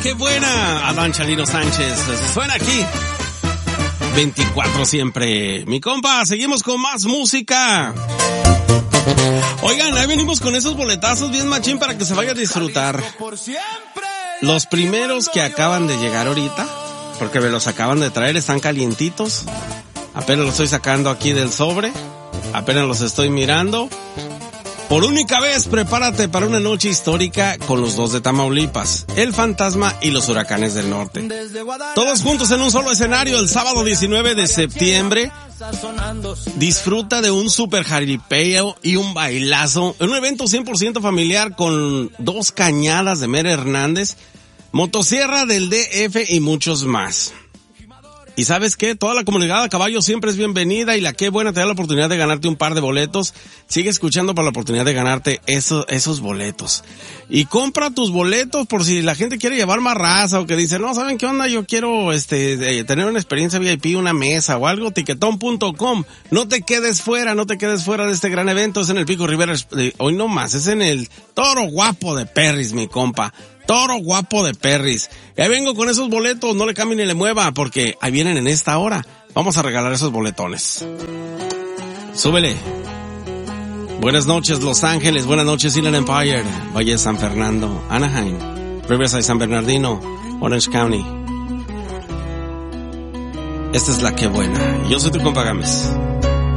qué buena. Adán Chalino Sánchez. Suena aquí. 24 siempre. Mi compa, seguimos con más música. Oigan, ahí venimos con esos boletazos bien machín para que se vaya a disfrutar. Los primeros que acaban de llegar ahorita, porque me los acaban de traer, están calientitos. Apenas los estoy sacando aquí del sobre. Apenas los estoy mirando. Por única vez, prepárate para una noche histórica con los dos de Tamaulipas, el Fantasma y los Huracanes del Norte. Todos juntos en un solo escenario el sábado 19 de septiembre. Disfruta de un super jaripeo y un bailazo en un evento 100% familiar con 2 cañadas de Mere Hernández, motosierra del DF y muchos más. Y ¿sabes qué? Toda la comunidad a caballo siempre es bienvenida y la Qué Buena te da la oportunidad de ganarte un par de boletos. Sigue escuchando para la oportunidad de ganarte esos boletos. Y compra tus boletos por si la gente quiere llevar más raza o que dice, no, ¿saben qué onda? Yo quiero tener una experiencia VIP, una mesa o algo, tiquetón.com. No te quedes fuera de este gran evento. Es en el Pico Rivera, hoy no más, es en el Toro Guapo de Perris, mi compa. Toro Guapo de Perris. Y ahí vengo con esos boletos, no le cambie ni le mueva, porque ahí vienen en esta hora. Vamos a regalar esos boletones. Súbele. Buenas noches, Los Ángeles. Buenas noches, Inland Empire. Valle San Fernando, Anaheim, Riverside, San Bernardino, Orange County. Esta es la Qué Buena. Yo soy tu compa Gámez.